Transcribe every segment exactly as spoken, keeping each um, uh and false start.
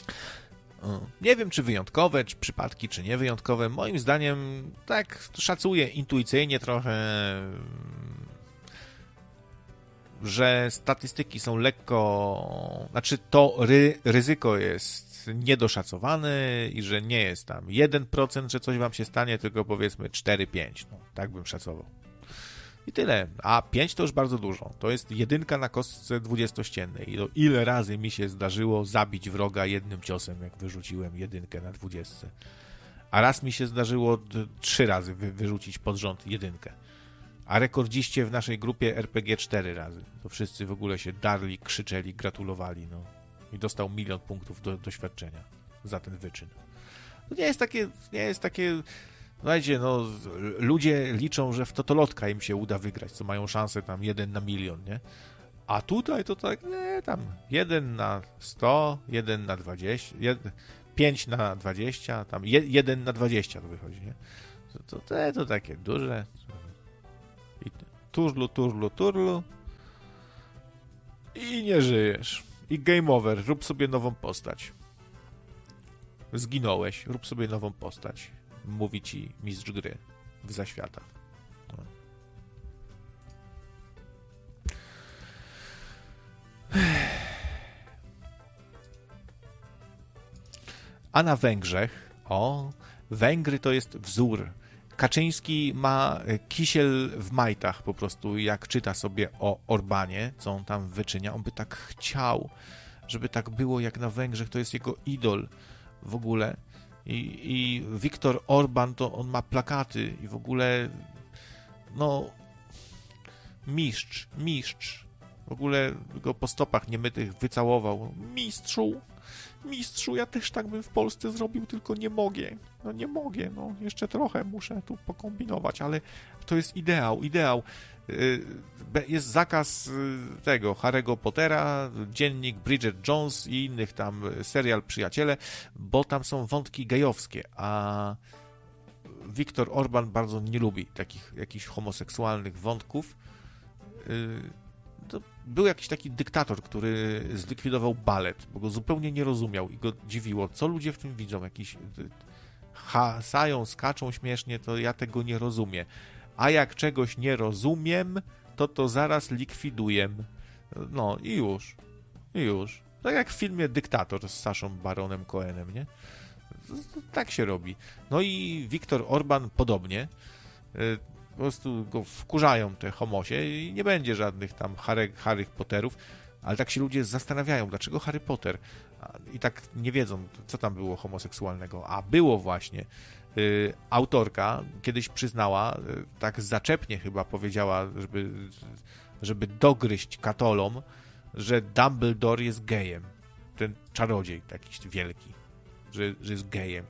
Nie wiem, czy wyjątkowe, czy przypadki, czy niewyjątkowe. Moim zdaniem tak szacuję intuicyjnie trochę, że statystyki są lekko... Znaczy to ry, ryzyko jest niedoszacowane i że nie jest tam jeden procent, że coś wam się stanie, tylko powiedzmy cztery pięć. No, tak bym szacował. I tyle. A pięć to już bardzo dużo. To jest jedynka na kostce dwudziestościennej. I ile razy mi się zdarzyło zabić wroga jednym ciosem, jak wyrzuciłem jedynkę na dwudziestce. A raz mi się zdarzyło trzy razy wy- wyrzucić pod rząd jedynkę. A rekordziście w naszej grupie er pe gie cztery razy. To wszyscy w ogóle się darli, krzyczeli, gratulowali. No. I dostał milion punktów do doświadczenia za ten wyczyn. To nie jest takie... Nie jest takie Słuchajcie, no, ludzie liczą, że w totolotka im się uda wygrać, co mają szansę tam jeden na milion, nie? A tutaj to tak, nie, tam jeden na sto, jeden na dwadzieścia, pięć na dwadzieścia, tam jeden na dwadzieścia to wychodzi, nie? To, to, to, to takie duże. I turlu, turlu, turlu. I nie żyjesz. I game over, rób sobie nową postać. Zginąłeś, rób sobie nową postać. Mówi ci mistrz gry w zaświatach. No. A na Węgrzech, o, Węgry to jest wzór. Kaczyński ma kisiel w majtach po prostu, jak czyta sobie o Orbanie, co on tam wyczynia. On by tak chciał, żeby tak było jak na Węgrzech. To jest jego idol w ogóle. I, i Viktor Orban, to on ma plakaty i w ogóle no mistrz, mistrz. W ogóle go po stopach niemytych wycałował. Mistrzu, mistrzu, ja też tak bym w Polsce zrobił, tylko nie mogę. No nie mogę, no jeszcze trochę muszę tu pokombinować, ale to jest ideał, ideał. Jest zakaz tego Harry'ego Pottera, dziennik Bridget Jones i innych tam, serial Przyjaciele, bo tam są wątki gejowskie, a Viktor Orban bardzo nie lubi takich jakichś homoseksualnych wątków. To był jakiś taki dyktator, który zlikwidował balet, bo go zupełnie nie rozumiał i go dziwiło, co ludzie w tym widzą, jakiś hasają, skaczą śmiesznie, to ja tego nie rozumiem. A jak czegoś nie rozumiem, to to zaraz likwiduję. No i już. I już. Tak jak w filmie Dyktator z Saszą Baronem Cohenem, nie? Tak się robi. No i Viktor Orban podobnie. Po prostu go wkurzają te homosie i nie będzie żadnych tam Harry, Harry Potterów, ale tak się ludzie zastanawiają, dlaczego Harry Potter? I tak nie wiedzą, co tam było homoseksualnego. A było właśnie. Y, autorka kiedyś przyznała, y, tak zaczepnie chyba powiedziała, żeby, żeby dogryźć katolom, że Dumbledore jest gejem. Ten czarodziej taki wielki, że, że jest gejem.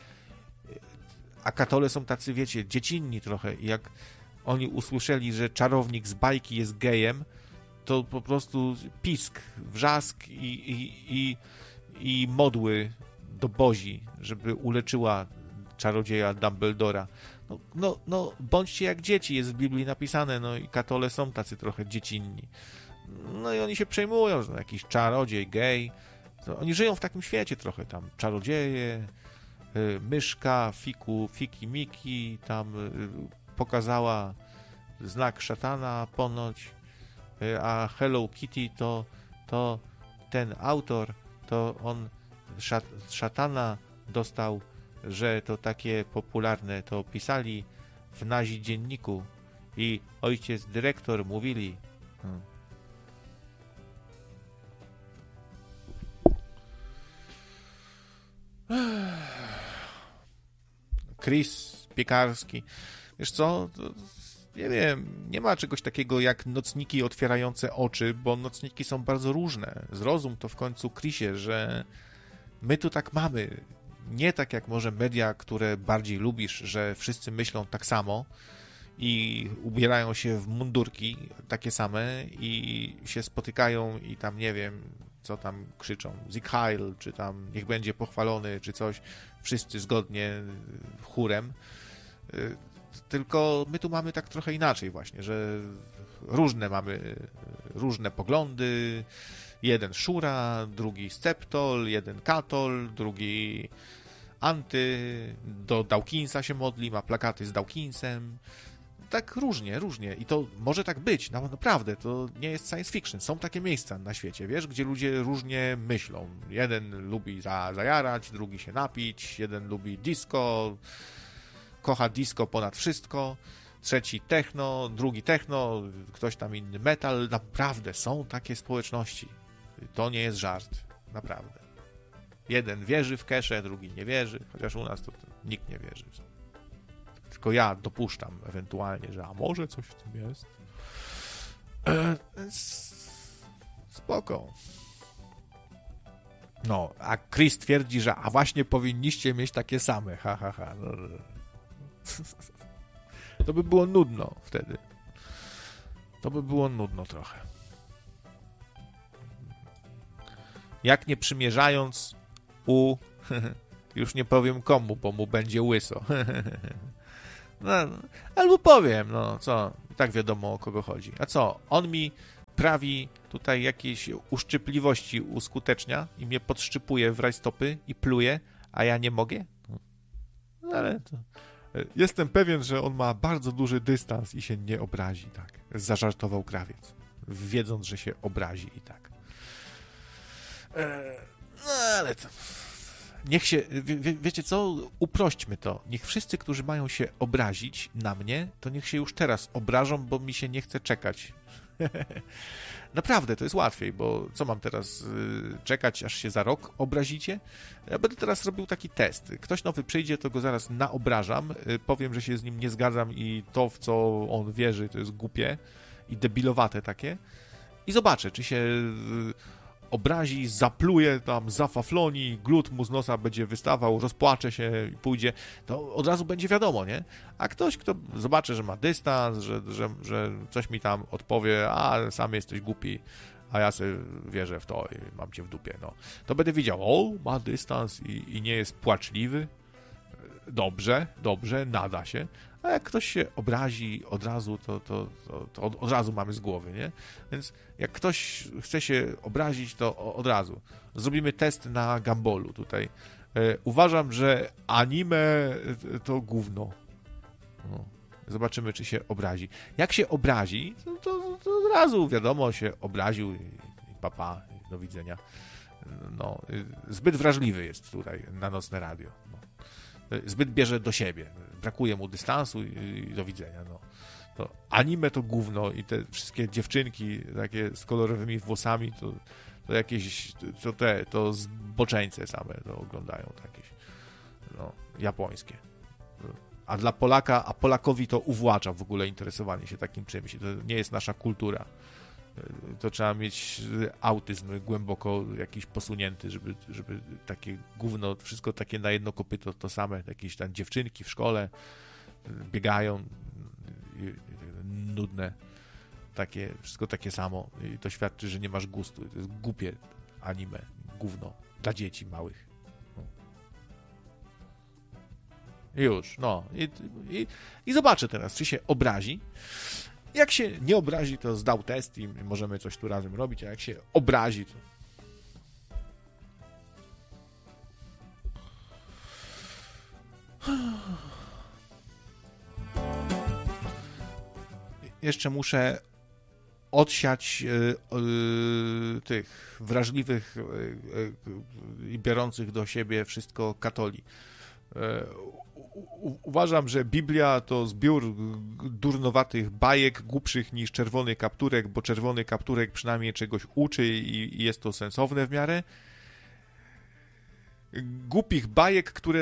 A katole są tacy, wiecie, dziecinni trochę i jak oni usłyszeli, że czarownik z bajki jest gejem, to po prostu pisk, wrzask i, i, i, i modły do Bozi, żeby uleczyła czarodzieja Dumbledora. No, no, no, bądźcie jak dzieci, jest w Biblii napisane, no i katole są tacy trochę dziecinni. No i oni się przejmują, że jakiś czarodziej, gej. To oni żyją w takim świecie trochę, tam czarodzieje, y, myszka, fiku, fiki, miki, tam y, pokazała znak szatana ponoć, y, a Hello Kitty to, to ten autor, to on szat, szatana dostał, że to takie popularne, to pisali w nazi dzienniku i ojciec dyrektor mówili. Hmm. Chris Piekarski. Wiesz co? To, nie wiem, nie ma czegoś takiego jak nocniki otwierające oczy, bo nocniki są bardzo różne. Zrozum to w końcu, Chrisie, że my tu tak mamy. Nie tak jak może media, które bardziej lubisz, że wszyscy myślą tak samo i ubierają się w mundurki takie same i się spotykają i tam nie wiem, co tam krzyczą, Sieg Heil, czy tam niech będzie pochwalony, czy coś, wszyscy zgodnie chórem. Tylko my tu mamy tak trochę inaczej właśnie, że różne mamy, różne poglądy Jeden szura, drugi sceptol, jeden katol, drugi anty, do Dawkinsa się modli, ma plakaty z Dawkinsem. Tak różnie, różnie. I to może tak być, no, naprawdę, to nie jest science fiction. Są takie miejsca na świecie, wiesz, gdzie ludzie różnie myślą. Jeden lubi za, zajarać, drugi się napić, jeden lubi disco, kocha disco ponad wszystko, trzeci techno, drugi techno, ktoś tam inny metal. Naprawdę, są takie społeczności. To nie jest żart, naprawdę. Jeden wierzy w keszę, drugi nie wierzy, chociaż u nas to, to nikt nie wierzy. Tylko ja dopuszczam ewentualnie, że a może coś w tym jest. E, spoko. No, a Chris twierdzi, że a właśnie powinniście mieć takie same. Ha, ha, ha. No, to by było nudno wtedy. To by było nudno trochę. Jak nie przymierzając u... Już nie powiem komu, bo mu będzie łyso. No, albo powiem, no co, tak wiadomo, o kogo chodzi. A co, on mi prawi tutaj jakieś uszczypliwości uskutecznia i mnie podszczypuje w rajstopy i pluje, a ja nie mogę? No, ale to... Jestem pewien, że on ma bardzo duży dystans i się nie obrazi, tak. Zażartował krawiec, wiedząc, że się obrazi i tak. No, ale to... Niech się, wie, wiecie co, uprośćmy to. Niech wszyscy, którzy mają się obrazić na mnie, to niech się już teraz obrażą, bo mi się nie chce czekać. Naprawdę, to jest łatwiej, bo co mam teraz czekać, aż się za rok obrazicie? Ja będę teraz robił taki test. Ktoś nowy przyjdzie, to go zaraz naobrażam, powiem, że się z nim nie zgadzam i to, w co on wierzy, to jest głupie i debilowate takie. I zobaczę, czy się... obrazi, zapluje tam, zafafloni, glut mu z nosa będzie wystawał, rozpłacze się i pójdzie, to od razu będzie wiadomo, nie? A ktoś, kto zobaczy, że ma dystans, że, że, że coś mi tam odpowie, a sam jesteś głupi, a ja sobie wierzę w to i mam cię w dupie, no. To będę widział, o, ma dystans i, i nie jest płaczliwy, dobrze, dobrze, nada się. A jak ktoś się obrazi od razu, to, to, to, to od, od razu mamy z głowy, nie? Więc jak ktoś chce się obrazić, to od razu. Zrobimy test na Gumbolu tutaj. E, uważam, że anime to gówno. No. Zobaczymy, czy się obrazi. Jak się obrazi, to, to, to od razu wiadomo, się obraził i, i papa, i do widzenia. No, zbyt wrażliwy jest tutaj na Nocne Radio. No. Zbyt bierze do siebie. Brakuje mu dystansu i, i do widzenia. No. To anime to gówno i te wszystkie dziewczynki takie z kolorowymi włosami to, to jakieś to te, to zboczeńce same to oglądają to jakieś no, japońskie. A dla Polaka, a Polakowi to uwłacza w ogóle interesowanie się takim czymś. To nie jest nasza kultura. To trzeba mieć autyzm głęboko jakiś posunięty, żeby, żeby takie gówno, wszystko takie na jedno kopyto to same, jakieś tam dziewczynki w szkole biegają, nudne, takie, wszystko takie samo i to świadczy, że nie masz gustu. To jest głupie anime, gówno dla dzieci małych. No. Już, no i, i, i zobaczę teraz, czy się obrazi. Jak się nie obrazi, to zdał test i możemy coś tu razem robić, a jak się obrazi, to... Jeszcze muszę odsiać y, y, tych wrażliwych i y, y, biorących do siebie wszystko katoli. Uważam, że Biblia to zbiór durnowatych bajek, głupszych niż czerwony kapturek, bo czerwony kapturek przynajmniej czegoś uczy i, i jest to sensowne w miarę. Głupich bajek, które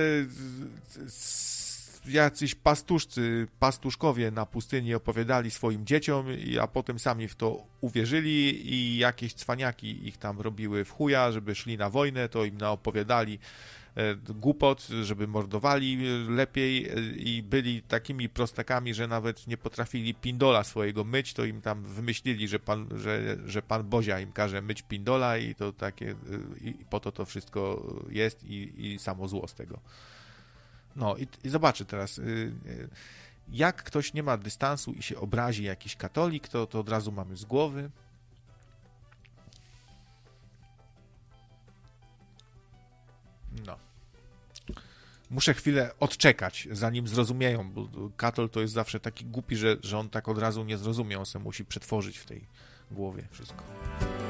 jacyś pastuszcy, pastuszkowie na pustyni opowiadali swoim dzieciom, a potem sami w to uwierzyli i jakieś cwaniaki ich tam robiły w chuja, żeby szli na wojnę, to im naopowiadali głupot, żeby mordowali lepiej i byli takimi prostakami, że nawet nie potrafili pindola swojego myć, to im tam wymyślili, że pan, że, że pan Bozia im każe myć pindola i to takie, i po to to wszystko jest i, i samo zło z tego. No i, i zobaczę teraz, jak ktoś nie ma dystansu i się obrazi jakiś katolik, to, to od razu mamy z głowy. No. Muszę chwilę odczekać, zanim zrozumieją, bo Katol to jest zawsze taki głupi, że, że on tak od razu nie zrozumie, on se musi przetworzyć w tej głowie wszystko.